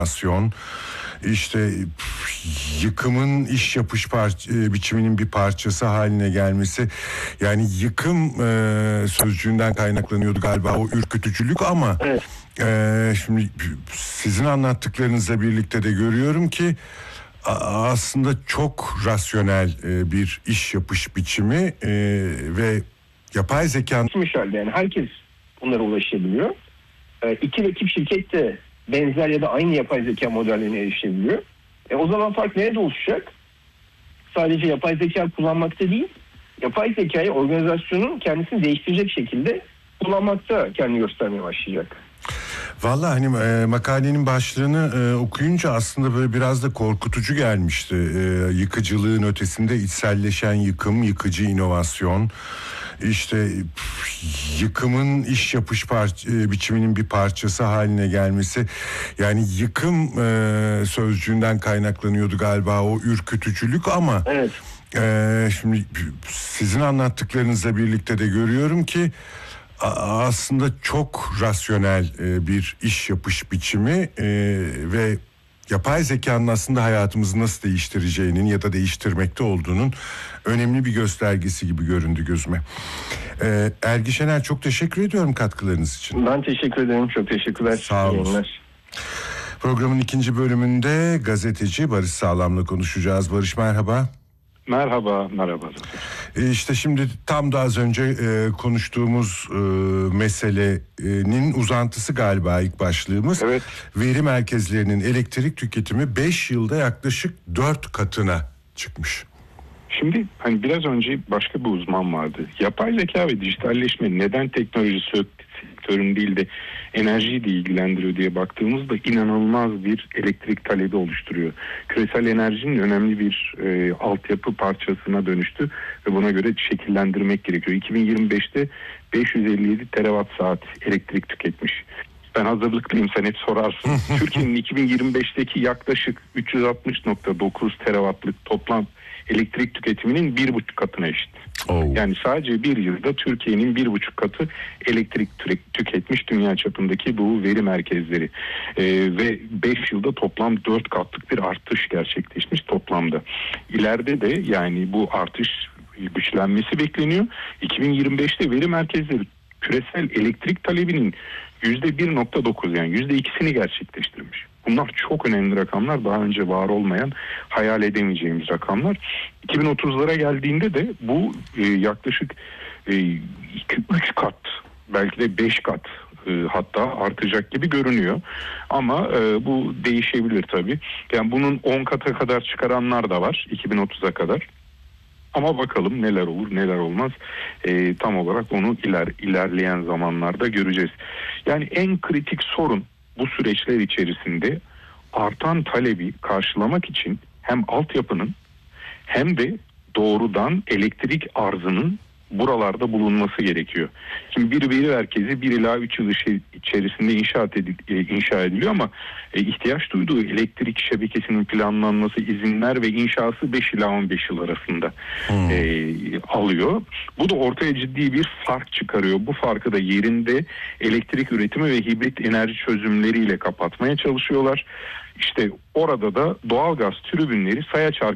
işte yıkımın iş yapış biçiminin bir parçası haline gelmesi, yani yıkım sözcüğünden kaynaklanıyordu galiba o ürkütücülük, ama Evet. Şimdi sizin anlattıklarınızla birlikte de görüyorum ki aslında çok rasyonel bir iş yapış biçimi ve yapay zekanın Yani herkes bunlara ulaşabiliyor. İki rakip şirket de benzer ya da aynı yapay zeka modellerine erişebiliyor. O zaman fark nerede oluşacak? Sadece yapay zeka kullanmakta değil, yapay zekayı organizasyonun kendisini değiştirecek şekilde kullanmakta kendini göstermeye başlayacak. Vallahi hani makalenin başlığını okuyunca aslında böyle biraz da korkutucu gelmişti. Yıkıcılığın ötesinde içselleşen yıkım, yıkıcı inovasyon. İşte yıkımın iş yapış biçiminin bir parçası haline gelmesi. Yani yıkım sözcüğünden kaynaklanıyordu galiba o ürkütücülük, ama evet. Şimdi sizin anlattıklarınızla birlikte de görüyorum ki aslında çok rasyonel bir iş yapış biçimi ve yapay zekanın aslında hayatımızı nasıl değiştireceğinin ya da değiştirmekte olduğunun önemli bir göstergesi gibi göründü gözüme. Ergi Şener, çok teşekkür ediyorum katkılarınız için. Ben teşekkür ederim. Çok teşekkürler. Sağ olun. Programın ikinci bölümünde gazeteci Barış Sağlam'la konuşacağız. Barış, merhaba. Merhaba. İşte şimdi tam da az önce konuştuğumuz meselenin uzantısı galiba ilk başlığımız. Evet. Veri merkezlerinin elektrik tüketimi 5 yılda yaklaşık 4 katına çıkmış. Şimdi hani biraz önce başka bir uzman vardı. Yapay zeka ve dijitalleşme neden teknoloji sektörünü değil de enerjiyi de ilgilendiriyor diye baktığımızda inanılmaz bir elektrik talebi oluşturuyor. Küresel enerjinin önemli bir altyapı parçasına dönüştü ve buna göre şekillendirmek gerekiyor. 2025'te 557 terawatt saat elektrik tüketmiş. Ben hazırlıklıyım, sen hep sorarsın. Türkiye'nin 2025'teki yaklaşık 360.9 terawattlık toplam elektrik tüketiminin 1,5 katına eşit. Yani sadece bir yılda Türkiye'nin 1,5 katı elektrik tüketmiş dünya çapındaki bu veri merkezleri. Ve 5 yılda toplam 4 katlık bir artış gerçekleşmiş toplamda. İleride de yani bu artış güçlenmesi bekleniyor. 2025'te veri merkezleri küresel elektrik talebinin %1.9 yani %2'sini gerçekleştirmiş. Bunlar çok önemli rakamlar. Daha önce var olmayan, hayal edemeyeceğimiz rakamlar. 2030'lara geldiğinde de bu yaklaşık 3 kat, belki de 5 kat hatta artacak gibi görünüyor. Ama bu değişebilir tabii. Yani bunun 10 kata kadar çıkaranlar da var 2030'a kadar. Ama bakalım neler olur neler olmaz, tam olarak onu ilerleyen zamanlarda göreceğiz. Yani en kritik sorun bu süreçler içerisinde artan talebi karşılamak için hem altyapının hem de doğrudan elektrik arzının buralarda bulunması gerekiyor. Şimdi bir veri merkezi 1 ila 3 yıl içerisinde inşa ediliyor ama ihtiyaç duyduğu elektrik şebekesinin planlanması, izinler ve inşası 5 ila 15 yıl arasında alıyor. Bu da ortaya ciddi bir fark çıkarıyor. Bu farkı da yerinde elektrik üretimi ve hibrit enerji çözümleriyle kapatmaya çalışıyorlar. İşte orada da doğalgaz tribünleri sayaç